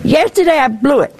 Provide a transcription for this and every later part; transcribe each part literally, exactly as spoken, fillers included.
Yesterday I blew it.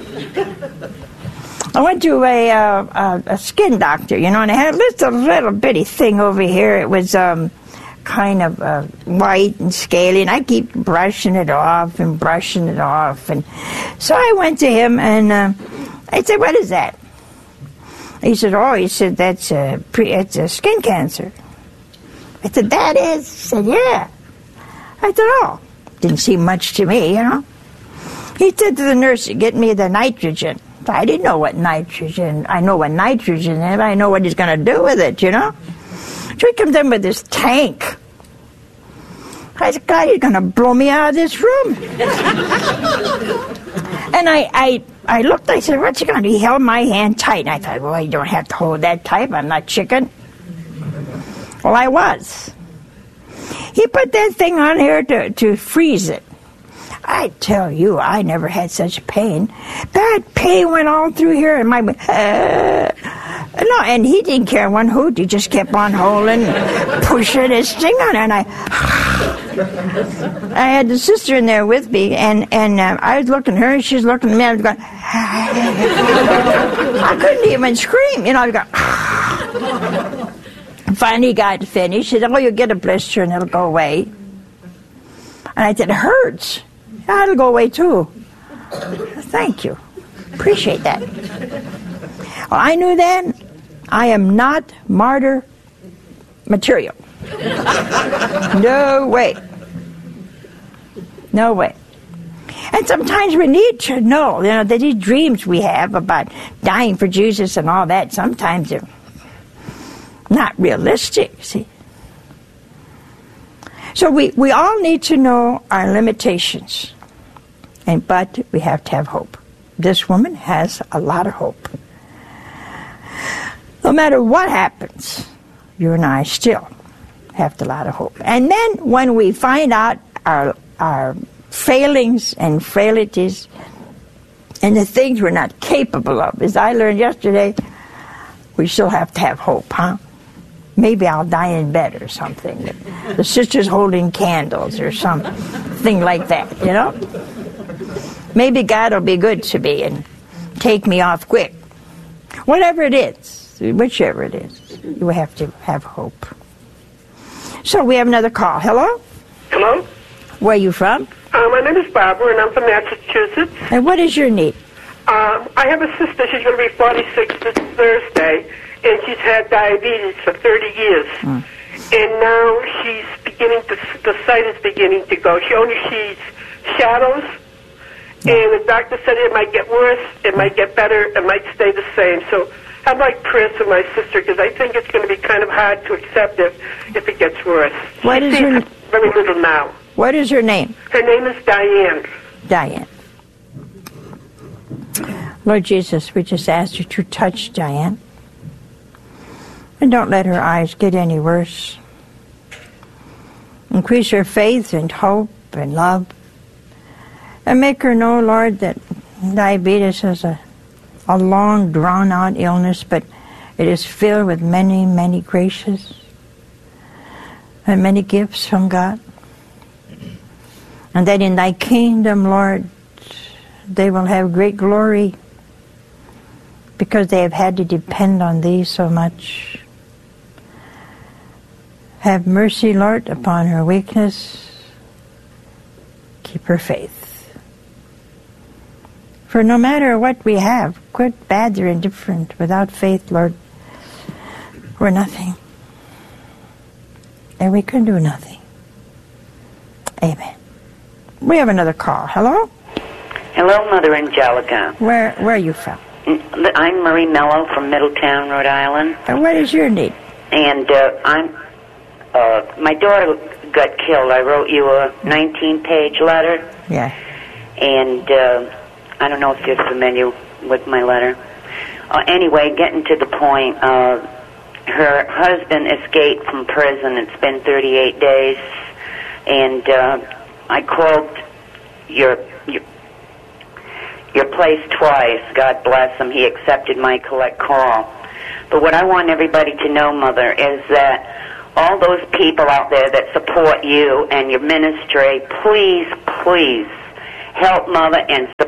I went to a, uh, a, a skin doctor, you know, and I had just a little bitty thing over here. It was um, kind of uh, white and scaly, and I keep brushing it off and brushing it off. And so I went to him, and uh, I said, "What is that?" He said, "Oh," he said, "that's a pre- it's a skin cancer." I said, "That is?" He said, "Yeah." I said, "Oh." Didn't seem much to me, you know. He said to the nurse, "Get me the nitrogen." I didn't know what nitrogen, I know what nitrogen is, I know what he's going to do with it, you know. So he comes in with this tank. I said, "God, you're going to blow me out of this room." And I, I, I looked, I said, "What's he going to do?" He held my hand tight, and I thought, well, you don't have to hold that tight, I'm not chicken. Well, I was. He put that thing on here to, to freeze it. I tell you, I never had such pain. That pain went all through here, and my uh, no, and he didn't care one hoot. He just kept on holding, pushing his thing on, and I, I had the sister in there with me, and and uh, I was looking at her, and she was looking at me. I was going, I couldn't even scream, you know. I was going. Finally, got finished. He said, "Oh, you'll get a blister, and it'll go away." And I said, "It hurts." "Yeah, it'll go away too." Thank you. Appreciate that. Well, I knew then I am not martyr material. No way. No way. And sometimes we need to know, you know, that these dreams we have about dying for Jesus and all that, sometimes they're not realistic, see. So we, we all need to know our limitations. And but we have to have hope. This woman has a lot of hope. No matter what happens, you and I still have a lot of hope. And then when we find out our our failings and frailties and the things we're not capable of, as I learned yesterday, we still have to have hope, huh? Maybe I'll die in bed or something. The sister's holding candles or something like that, you know? Maybe God will be good to me and take me off quick. Whatever it is, whichever it is, you have to have hope. So we have another call. Hello? Hello? Where are you from? Uh, my name is Barbara, and I'm from Massachusetts. And what is your need? Um, I have a sister. She's going to be forty-six this Thursday, and she's had diabetes for thirty years. Mm. And now she's beginning to, the sight is beginning to go. She only sees shadows. And the doctor said it might get worse, it might get better, it might stay the same. So I'd like prayers for my sister, because I think it's going to be kind of hard to accept if, if it gets worse. What she is sees her very little now. What is her name? Her name is Diane. Diane. Lord Jesus, we just ask you to touch Diane. And don't let her eyes get any worse. Increase her faith and hope and love. And make her know, Lord, that diabetes is a, a long, drawn-out illness, but it is filled with many, many graces and many gifts from God. And that in thy kingdom, Lord, they will have great glory because they have had to depend on thee so much. Have mercy, Lord, upon her weakness. Keep her faith. For no matter what we have, good, bad, or indifferent, without faith, Lord, we're nothing. And we can do nothing. Amen. We have another call. Hello? Hello, Mother Angelica. Where where are you from? I'm Marie Mello from Middletown, Rhode Island. And what is your need? And uh, I'm, uh, my daughter got killed. I wrote you a nineteen-page letter. Yeah. And uh, I don't know if you're familiar with my letter. Uh, anyway, getting to the point, uh, her husband escaped from prison. It's been thirty-eight days. And uh, I called your, your your place twice. God bless him. He accepted my collect call. But what I want everybody to know, Mother, is that all those people out there that support you and your ministry, please, please help Mother and support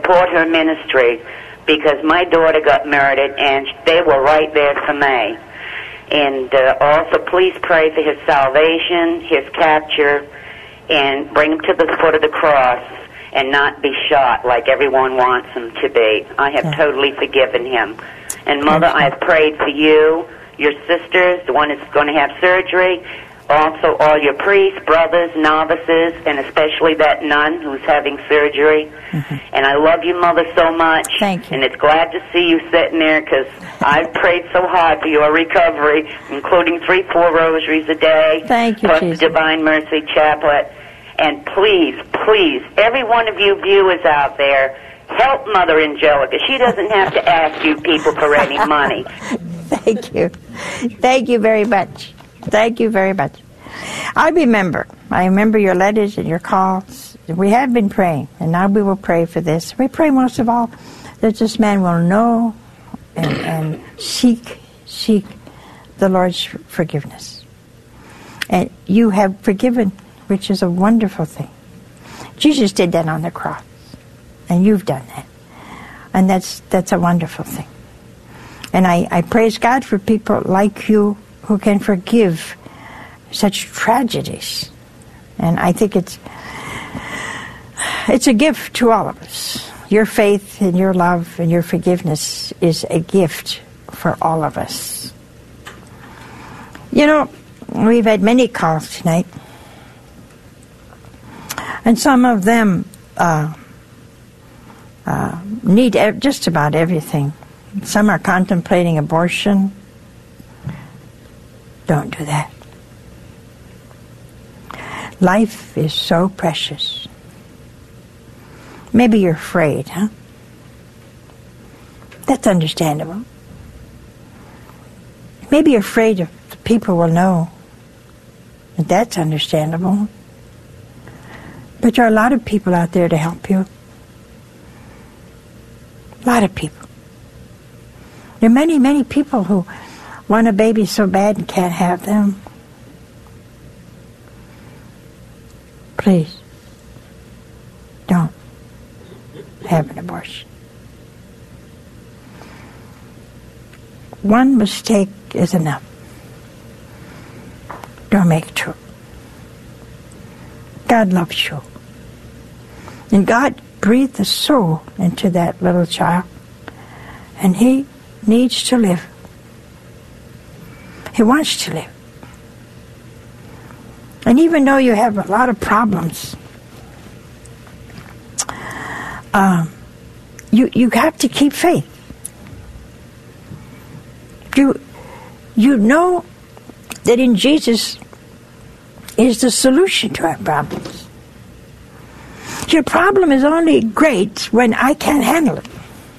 support her ministry because my daughter got murdered, and they were right there for me. And uh, also, please pray for his salvation, his capture, and bring him to the foot of the cross and not be shot like everyone wants him to be. I have yeah. totally forgiven him. And, Mother, I have prayed for you, your sisters, the one that's going to have surgery, also all your priests, brothers, novices, and especially that nun who's having surgery. Mm-hmm. And I love you, Mother, so much. Thank you. And it's glad to see you sitting there because I've prayed so hard for your recovery, including three, four rosaries a day. Thank you, plus Jesus. the Divine Mercy Chaplet. And please, please, every one of you viewers out there, help Mother Angelica. She doesn't have to ask you people for any money. Thank you. Thank you very much. Thank you very much. I remember. I remember your letters and your calls. We have been praying, and now we will pray for this. We pray most of all that this man will know and, and seek, seek the Lord's forgiveness. And you have forgiven, which is a wonderful thing. Jesus did that on the cross, and you've done that. And that's that's a wonderful thing. And I, I praise God for people like you who can forgive such tragedies. And I think it's it's a gift to all of us. Your faith and your love and your forgiveness is a gift for all of us. You know, we've had many calls tonight. And some of them uh, uh, need ev- just about everything. Some are contemplating abortion. Don't do that. Life is so precious. Maybe you're afraid, huh? That's understandable. Maybe you're afraid if people will know. That's understandable. But there are a lot of people out there to help you. A lot of people. There are many, many people who want a baby so bad and can't have them. Please, don't have an abortion. One mistake is enough. Don't make two. God loves you. And God breathed a soul into that little child. And he needs to live. He wants to live. And even though you have a lot of problems, um, you you have to keep faith. You you know that in Jesus is the solution to our problems. Your problem is only great when I can't handle it.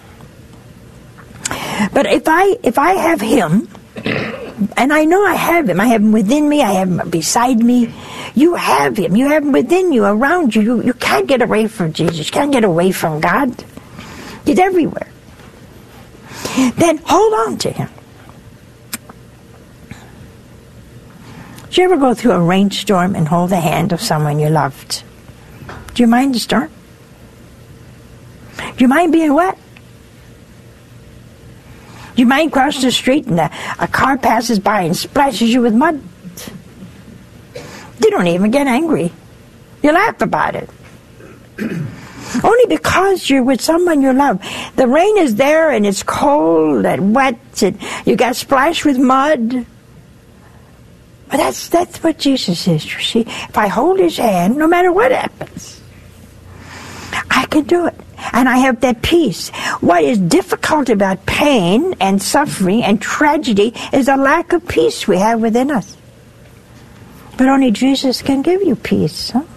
But if I if I have Him, and I know I have Him, I have Him within me, I have Him beside me. You have Him. You have Him within you, around you. You, you can't get away from Jesus. You can't get away from God. He's everywhere. Then hold on to Him. Did you ever go through a rainstorm and hold the hand of someone you loved? Do you mind the storm? Do you mind being wet? Do you mind crossing the street and a, a car passes by and splashes you with mud? You don't even get angry. You laugh about it. Only because you're with someone you love. The rain is there and it's cold and wet and you got splashed with mud. But that's that's what Jesus is, you see. If I hold His hand, no matter what happens, I can do it. And I have that peace. What is difficult about pain and suffering and tragedy is a lack of peace we have within us. But only Jesus can give you peace. Huh?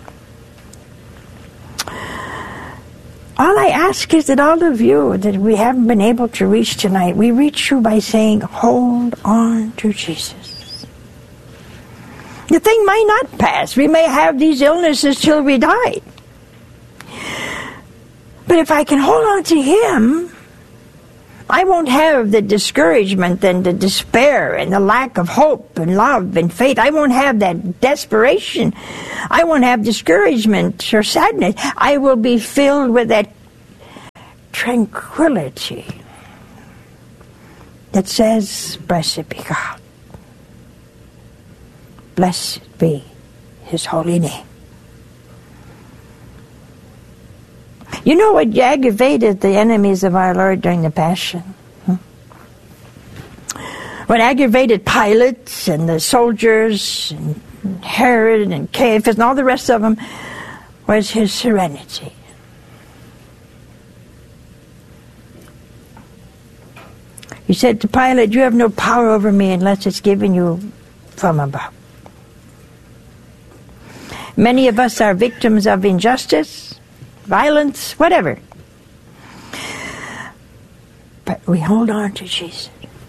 All I ask is that all of you that we haven't been able to reach tonight, we reach you by saying, hold on to Jesus. The thing might not pass. We may have these illnesses till we die. But if I can hold on to Him, I won't have the discouragement and the despair and the lack of hope and love and faith. I won't have that desperation. I won't have discouragement or sadness. I will be filled with that tranquility that says, blessed be God. Blessed be His holy name. You know what aggravated the enemies of our Lord during the Passion? Hmm? What aggravated Pilate and the soldiers and Herod and Caiaphas and all the rest of them was His serenity. He said to Pilate, you have no power over me unless it's given you from above. Many of us are victims of injustice, violence, whatever. But we hold on to Jesus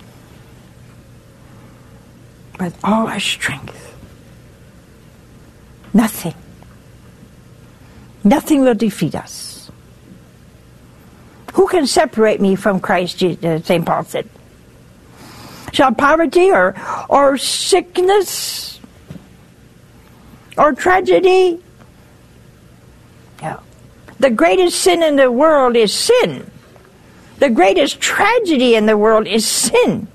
with all our strength. Nothing. Nothing will defeat us. Who can separate me from Christ, Saint Paul said? Shall poverty or, or sickness or tragedy? No. The greatest sin in the world is sin. The greatest tragedy in the world is sin.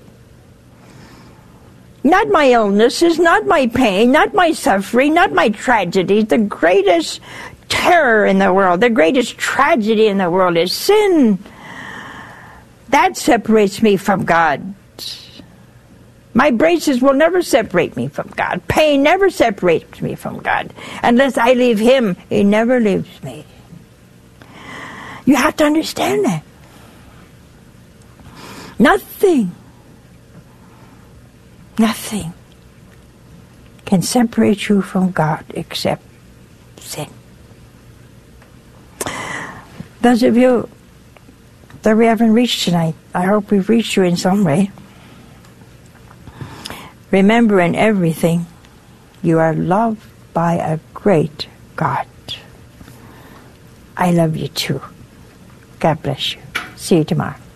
Not my illnesses, not my pain, not my suffering, not my tragedies. The greatest terror in the world, the greatest tragedy in the world is sin. That separates me from God. My braces will never separate me from God. Pain never separates me from God. Unless I leave Him, He never leaves me. You have to understand that. Nothing, nothing can separate you from God except sin. Those of you that we haven't reached tonight, I hope we've reached you in some way. Remember, in everything, you are loved by a great God. I love you too. God bless you. See you tomorrow.